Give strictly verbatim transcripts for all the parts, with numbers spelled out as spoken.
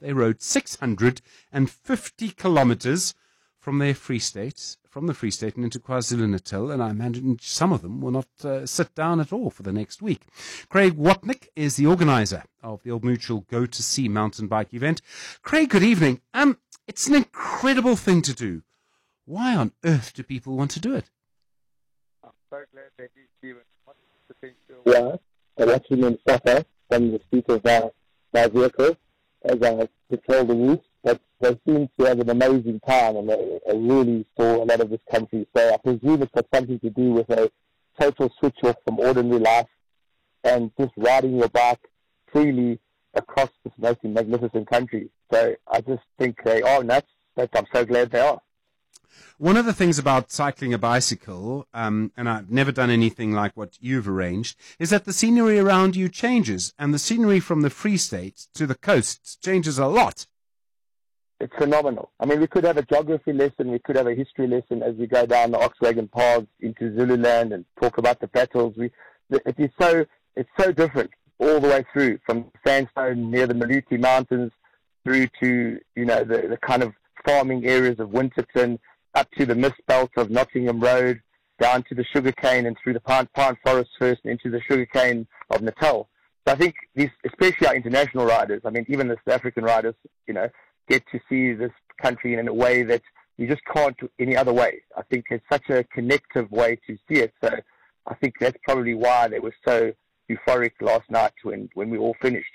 They rode six hundred fifty kilometers from their Free State, from the Free State and into KwaZulu-Natal, and I imagine some of them will not uh, sit down at all for the next week. Craig Watnick is the organizer of the Old Mutual Go to Sea mountain bike event. Craig, good evening. Um, it's an incredible thing to do. Why on earth do people want to do it? I'm so glad that you, Stephen. What's the potential? Yeah, I'm watching them suffer from the speed of our, our vehicles as I patrol the routes. But they seem to have an amazing time, and they, they really saw a lot of this country. So I presume it's got something to do with a total switch off from ordinary life and just riding your bike freely across this most magnificent country. So I just think they are nuts, but I'm so glad they are. One of the things about cycling a bicycle, um, and I've never done anything like what you've arranged, is that the scenery around you changes, and the scenery from the Free State to the coast changes a lot. It's phenomenal. I mean, we could have a geography lesson, we could have a history lesson as we go down the Oxwagon paths into Zululand and talk about the battles. We, it is so, it's so different all the way through, from sandstone near the Maluti Mountains through to, you know, the, the kind of farming areas of Winterton, up to the mist belt of Nottingham Road, down to the sugarcane and through the pine, pine forest first and into the sugarcane of Natal. So I think these, especially our international riders, I mean, even the South African riders, you know, get to see this country in a way that you just can't do any other way. I think it's such a connective way to see it. So I think that's probably why they were so euphoric last night when, when we all finished.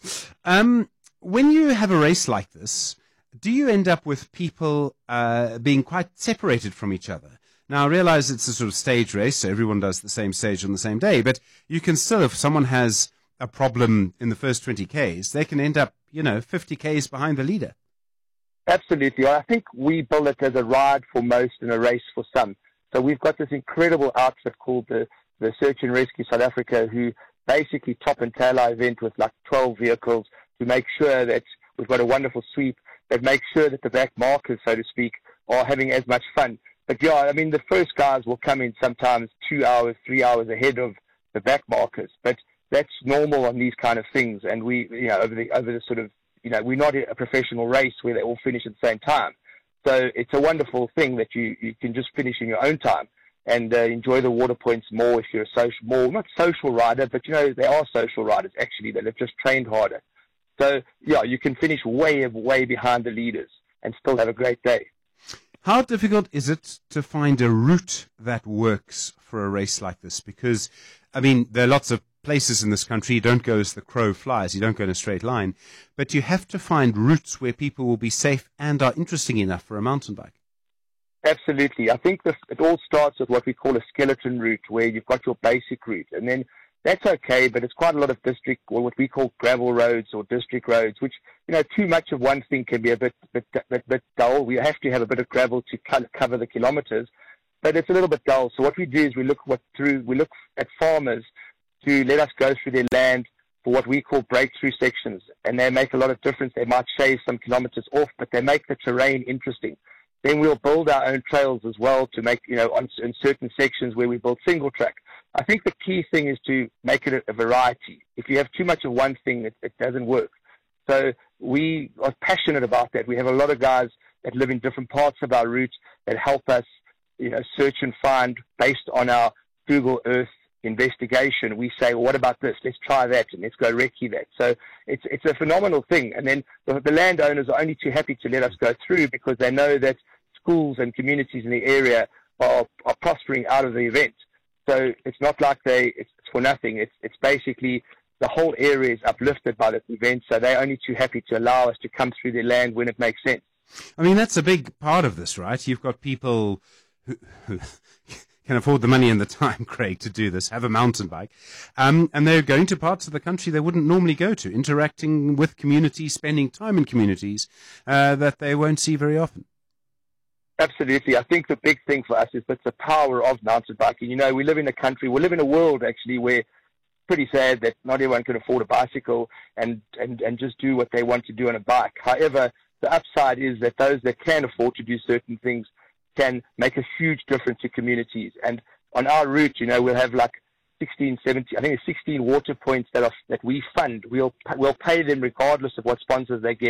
Um, when you have a race like this, do you end up with people uh, being quite separated from each other? Now, I realize it's a sort of stage race, so everyone does the same stage on the same day, but you can still, if someone has a problem in the first twenty Ks, they can end up, you know, fifty Ks behind the leader. Absolutely. I think we bill it as a ride for most and a race for some. So we've got this incredible outfit called the, the Search and Rescue South Africa, who basically top and tail our event with like twelve vehicles to make sure that we've got a wonderful sweep, that makes sure that the back markers, so to speak, are having as much fun. But yeah, I mean, the first guys will come in sometimes two hours, three hours ahead of the back markers. But that's normal on these kind of things. And we, you know, over the, over the sort of, you know, we're not a professional race where they all finish at the same time. So it's a wonderful thing that you, you can just finish in your own time and uh, enjoy the water points more if you're a social, more, not social rider, but, you know, they are social riders, actually, that have just trained harder. So, yeah, you can finish way, way behind the leaders and still have a great day. How difficult is it to find a route that works for a race like this? Because, I mean, there are lots of places in this country, you don't go as the crow flies, you don't go in a straight line, but you have to find routes where people will be safe and are interesting enough for a mountain bike. Absolutely. I think this, it all starts with what we call a skeleton route, where you've got your basic route, and then that's okay, but it's quite a lot of district, or what we call gravel roads or district roads, which, you know, too much of one thing can be a bit, bit, bit, bit dull. We have to have a bit of gravel to co- cover the kilometers, but it's a little bit dull. So what we do is we look what through, we look at farmers to let us go through their land for what we call breakthrough sections. And they make a lot of difference. They might shave some kilometers off, but they make the terrain interesting. Then we'll build our own trails as well to make, you know, on, in certain sections where we build single track. I think the key thing is to make it a, a variety. If you have too much of one thing, it, it doesn't work. So we are passionate about that. We have a lot of guys that live in different parts of our route that help us, you know, search and find based on our Google Earth investigation. We say, well, what about this? Let's try that, and let's go recce that. So it's it's a phenomenal thing. And then the, the landowners are only too happy to let us go through because they know that schools and communities in the area are, are prospering out of the event. So it's not like they it's, it's for nothing. It's it's basically the whole area is uplifted by this event. So they're only too happy to allow us to come through their land when it makes sense. I mean, that's a big part of this, right? You've got people who, who can afford the money and the time, Craig, to do this, have a mountain bike. Um, and they're going to parts of the country they wouldn't normally go to, interacting with communities, spending time in communities uh, that they won't see very often. Absolutely. I think the big thing for us is that's the power of mountain biking. You know, we live in a country, we live in a world, actually, where it's pretty sad that not everyone can afford a bicycle and, and, and just do what they want to do on a bike. However, the upside is that those that can afford to do certain things can make a huge difference to communities. And on our route, you know, we'll have like sixteen, seventeen, I think it's sixteen water points that are, that we fund. We'll, we'll pay them regardless of what sponsors they get.